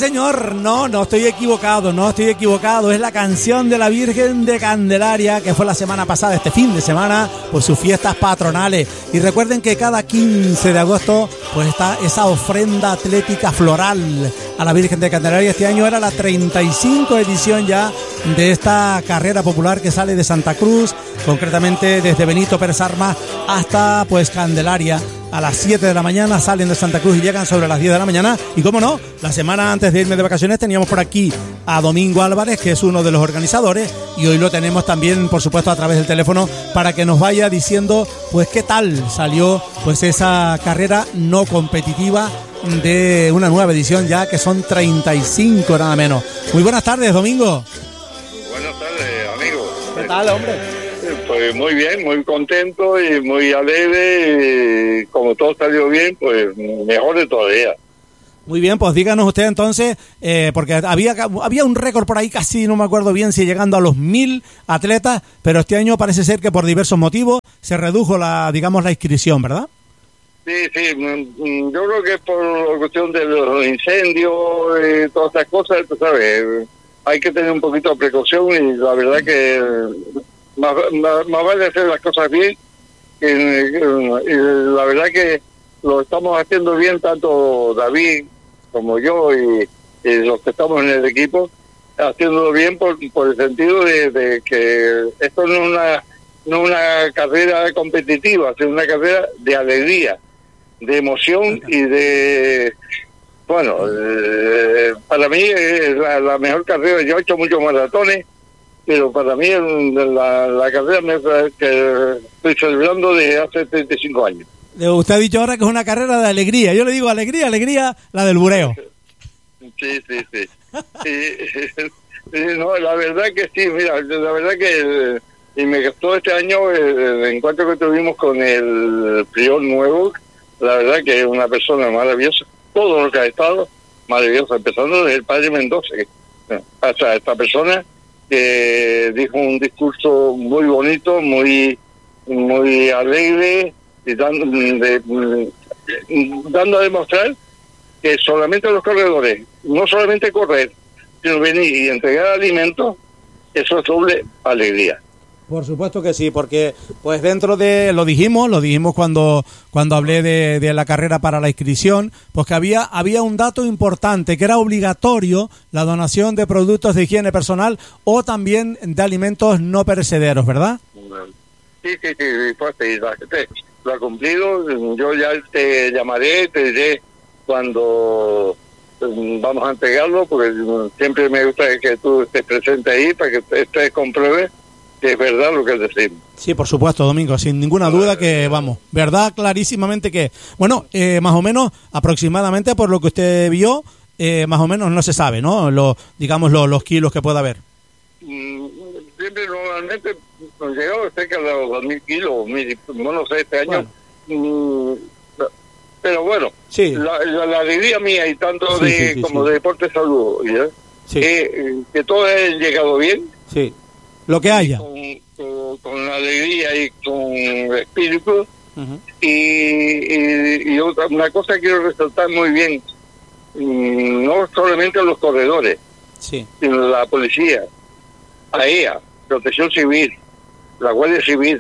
señor, no estoy equivocado, es la canción de la Virgen de Candelaria, que fue la semana pasada, este fin de semana, por sus fiestas patronales. Y recuerden que cada 15 de agosto pues está esa ofrenda atlética floral a la Virgen de Candelaria. Este año era la 35 edición ya de esta carrera popular que sale de Santa Cruz, concretamente desde Benito Pérez Armas hasta pues Candelaria. A las 7 de la mañana salen de Santa Cruz y llegan sobre las 10 de la mañana. Y cómo no, la semana antes de irme de vacaciones teníamos por aquí a Domingo Álvarez, que es uno de los organizadores, y hoy lo tenemos también, por supuesto, a través del teléfono, para que nos vaya diciendo pues qué tal salió pues esa carrera no competitiva de una nueva edición ya, que son 35 nada menos. Muy buenas tardes, Domingo. Buenas tardes, amigo. ¿Qué tal, hombre? Pues muy bien, muy contento y muy alegre, y como todo salió bien, pues mejor de todavía. Muy bien, pues díganos usted entonces, porque había un récord por ahí, casi no me acuerdo bien si llegando a los 1000 atletas, pero este año parece ser que por diversos motivos se redujo la inscripción, ¿verdad? Sí, yo creo que es por la cuestión de los incendios y todas esas cosas, tú sabes, hay que tener un poquito de precaución, y la verdad que más vale hacer las cosas bien, y la verdad que lo estamos haciendo bien, tanto David como yo y los que estamos en el equipo, haciéndolo bien por el sentido de que esto no es una carrera competitiva, sino una carrera de alegría, de emoción y de... Bueno, para mí es la mejor carrera. Yo he hecho muchos maratones, pero para mí la carrera que estoy celebrando desde hace 35 años. Usted ha dicho ahora que es una carrera de alegría. Yo le digo alegría, la del bureo. Sí. No, la verdad que sí, mira, la verdad que y me gustó este año el encuentro que tuvimos con el prior nuevo. La verdad que es una persona maravillosa. Todo lo que ha estado maravilloso, empezando desde el padre Mendoza, hasta esta persona que dijo un discurso muy bonito, muy alegre, y dando a demostrar que solamente los corredores, no solamente correr, sino venir y entregar alimentos, eso es doble alegría. Por supuesto que sí, porque pues dentro de, lo dijimos cuando hablé de la carrera para la inscripción, pues que había un dato importante, que era obligatorio la donación de productos de higiene personal o también de alimentos no perecederos, ¿verdad? Sí, pues la gente lo ha cumplido. Yo ya te llamaré, te diré cuando vamos a entregarlo, porque siempre me gusta que tú estés presente ahí para que estés compruebe que es verdad lo que decimos. Sí, por supuesto, Domingo, sin ninguna duda que, vamos, verdad clarísimamente que, bueno, más o menos, aproximadamente por lo que usted vio, más o menos no se sabe, ¿no? Los kilos que pueda haber. Siempre normalmente nos llegado cerca de los 2000 kilos, no sé, este año, bueno. Pero bueno, sí. La alegría mía y tanto como de deporte salud, ¿ya? Sí. Que todo ha llegado bien. Sí. Lo que haya. Con alegría y con espíritu. Uh-huh. Y una cosa quiero resaltar muy bien, no solamente los corredores, sí, sino la policía, AEA, Protección Civil, la Guardia Civil,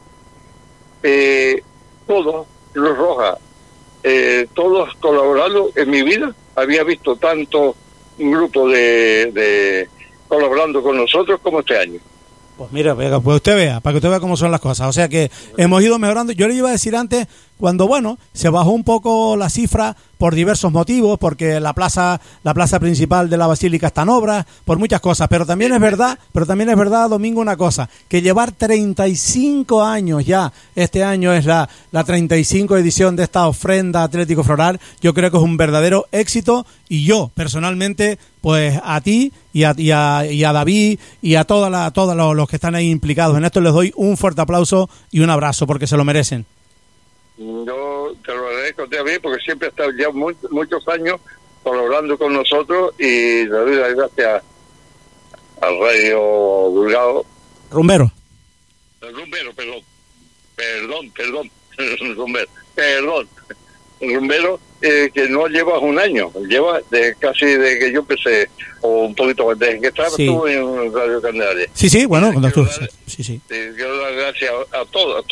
todos, Cruz Roja, todos colaborando. En mi vida había visto tanto un grupo de colaborando con nosotros como este año. Pues mira, pues usted vea, para que usted vea cómo son las cosas. O sea que hemos ido mejorando. Yo le iba a decir antes, cuando, bueno, se bajó un poco la cifra por diversos motivos, porque la plaza principal de la Basílica está en obras, por muchas cosas. Pero también es verdad, Domingo, una cosa, que llevar 35 años ya, este año es la 35 edición de esta ofrenda Atlético Floral, yo creo que es un verdadero éxito, y yo, personalmente, pues a ti y a David y a todos los que están ahí implicados en esto, les doy un fuerte aplauso y un abrazo, porque se lo merecen. Yo te lo agradezco a ti, porque siempre has estado ya muchos años colaborando con nosotros, y le doy las gracias al Radio Burgado. Rumbero, Rumbero, perdón. Rumbero, perdón. rumbero que no lleva un año, lleva casi de que yo empecé, o un poquito más, desde que estaba tú en Radio Candelaria. Sí, bueno, cuando estuve. Sí. Quiero dar gracias a todos,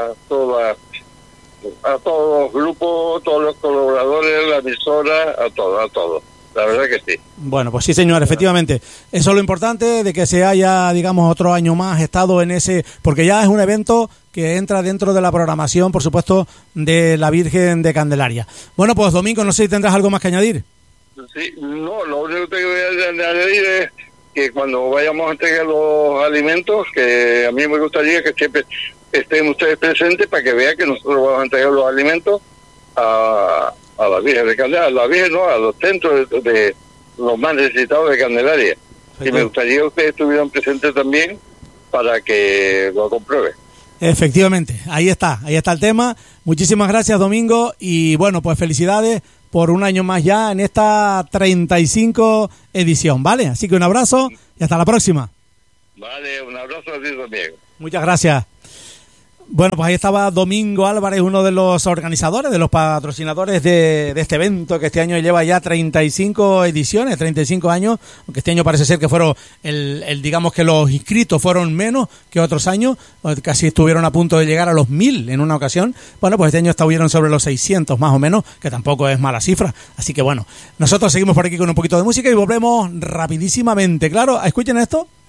a todos los grupos, todos los colaboradores, la emisora, a todos. La verdad que sí. Bueno, pues sí, señor, efectivamente. Eso es lo importante, de que se haya, digamos, otro año más estado en ese... Porque ya es un evento que entra dentro de la programación, por supuesto, de la Virgen de Candelaria. Bueno, pues Domingo, no sé si tendrás algo más que añadir. Sí, no, lo único que voy a añadir es que cuando vayamos a entregar los alimentos, que a mí me gustaría que siempre estén ustedes presentes para que vean que nosotros vamos a entregar los alimentos a la Virgen de Candelaria, a la Virgen no, a los centros de los más necesitados de Candelaria. Y me gustaría que ustedes estuvieran presentes también para que lo comprueben. Efectivamente, ahí está el tema. Muchísimas gracias, Domingo, y bueno, pues felicidades por un año más ya en esta 35 edición, ¿vale? Así que un abrazo y hasta la próxima. Vale, un abrazo a ti también. Muchas gracias. Bueno, pues ahí estaba Domingo Álvarez, uno de los organizadores, de los patrocinadores de este evento, que este año lleva ya 35 ediciones, 35 años, aunque este año parece ser que fueron, digamos que los inscritos fueron menos que otros años, casi estuvieron a punto de llegar a los 1000 en una ocasión. Bueno, pues este año estuvieron sobre los 600 más o menos, que tampoco es mala cifra. Así que bueno, nosotros seguimos por aquí con un poquito de música y volvemos rapidísimamente. Claro, escuchen esto.